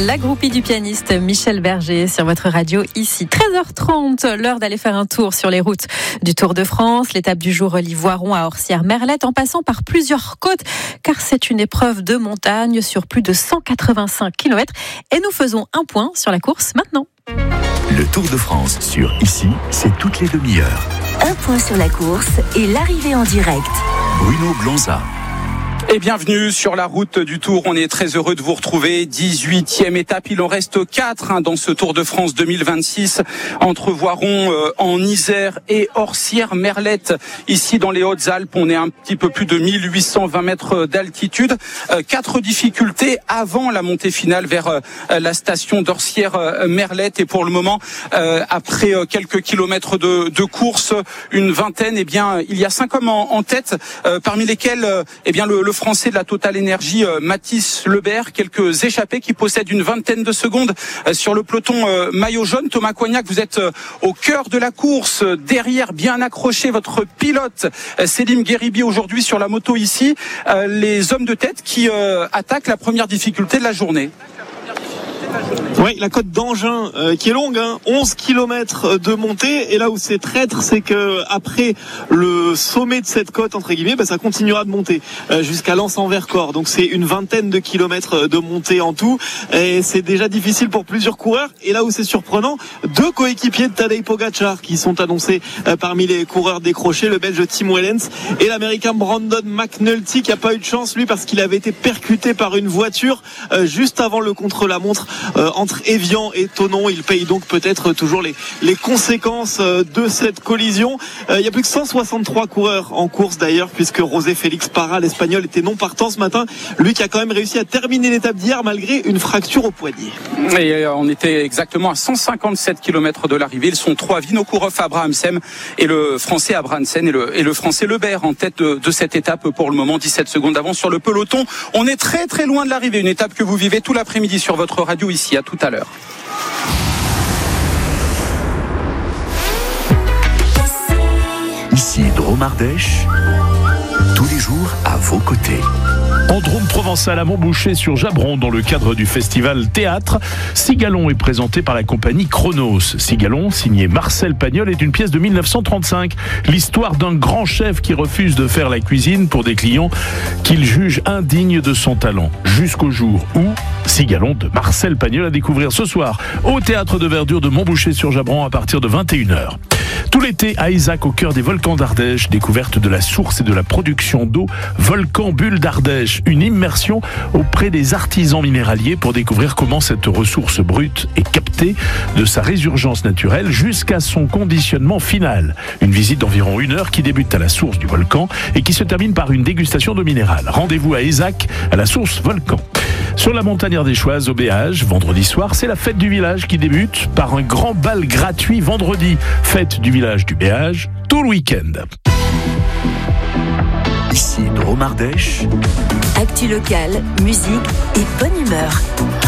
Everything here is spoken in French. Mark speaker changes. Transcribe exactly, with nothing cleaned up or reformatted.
Speaker 1: la groupie du pianiste Michel Berger sur votre radio ici. treize heures trente, l'heure d'aller faire un tour sur les routes du Tour de France. L'étape du jour relie Voiron à Orsières-Merlette en passant par plusieurs côtes car c'est une épreuve de montagne sur plus de cent quatre-vingt-cinq kilomètres. Et nous faisons un point sur la course maintenant.
Speaker 2: Le Tour de France sur Ici, c'est toutes les demi-heures.
Speaker 3: Un point sur la course et l'arrivée en direct.
Speaker 2: Bruno Blanza.
Speaker 4: Et bienvenue sur la route du Tour. On est très heureux de vous retrouver. dix-huitième étape. Il en reste quatre hein, dans ce Tour de France deux mille vingt-six entre Voiron euh, en Isère et Orsières-Merlette. Ici dans les Hautes-Alpes, on est un petit peu plus de mille huit cent vingt mètres d'altitude. Euh, quatre difficultés avant la montée finale vers euh, la station d'Orsières-Merlette. Et pour le moment, euh, après euh, quelques kilomètres de, de course, une vingtaine, eh bien, il y a cinq hommes en, en tête, euh, parmi lesquels, euh, eh bien, le, le Français de la Total Énergie, euh, Mathis Lebert, quelques échappés qui possèdent une vingtaine de secondes euh, sur le peloton euh, maillot jaune. Thomas Coignac, vous êtes euh, au cœur de la course, euh, derrière, bien accroché, votre pilote euh, Selim Gueribi aujourd'hui sur la moto ici. Euh, les hommes de tête qui euh, attaquent la première difficulté de la journée.
Speaker 5: Oui, la côte d'Angin euh, qui est longue, hein, onze kilomètres de montée. Et là où c'est traître, c'est que après le sommet de cette côte, entre guillemets, bah, ça continuera de monter euh, jusqu'à Lens-en-Vercors. Donc c'est une vingtaine de kilomètres de montée en tout. Et c'est déjà difficile pour plusieurs coureurs. Et là où c'est surprenant, deux coéquipiers de Tadej Pogacar qui sont annoncés euh, parmi les coureurs décrochés, le Belge Tim Wellens et l'Américain Brandon McNulty qui a pas eu de chance lui parce qu'il avait été percuté par une voiture euh, juste avant le contre-la-montre euh, entre Évian et Thonon. Il paye donc peut-être toujours les, les conséquences de cette collision. Euh, il y a plus que cent soixante-trois coureurs en course d'ailleurs, puisque José Félix Parra, l'Espagnol, était non partant ce matin. Lui qui a quand même réussi à terminer l'étape d'hier malgré une fracture au poignet.
Speaker 4: Et euh, on était exactement à cent cinquante-sept kilomètres de l'arrivée. Ils sont trois, Vinokourov, Abrahamsen et le Français Abrahamsen et le, et le Français Lebert en tête de, de cette étape pour le moment. dix-sept secondes d'avance sur le peloton. On est très très loin de l'arrivée. Une étape que vous vivez tout l'après-midi sur votre radio ici. À tout à l'heure.
Speaker 2: Ici Dromardèche, tous les jours à vos côtés.
Speaker 6: En Drôme provençal à Montboucher sur Jabron, dans le cadre du festival Théâtre, Cigalon est présenté par la compagnie Chronos. Cigalon, signé Marcel Pagnol, est une pièce de mille neuf cent trente-cinq. L'histoire d'un grand chef qui refuse de faire la cuisine pour des clients qu'il juge indignes de son talent. Jusqu'au jour où Cigalon de Marcel Pagnol à découvrir ce soir au Théâtre de Verdure de Montboucher sur Jabron à partir de vingt et une heures. Tout l'été, à Isaac, au cœur des volcans d'Ardèche, découverte de la source et de la production d'eau, Volcan Bulle d'Ardèche, une immersion auprès des artisans minéraliers pour découvrir comment cette ressource brute est captée de sa résurgence naturelle jusqu'à son conditionnement final. Une visite d'environ une heure qui débute à la source du volcan et qui se termine par une dégustation d'eau minérale. Rendez-vous à Isaac, à la source volcan. Sur la montagne ardéchoise, au Béage, vendredi soir, c'est la fête du village qui débute par un grand bal gratuit vendredi. Fête du village du Béage, tout le week-end.
Speaker 2: Ici Dromardèche.
Speaker 3: Actu locale, musique et bonne humeur.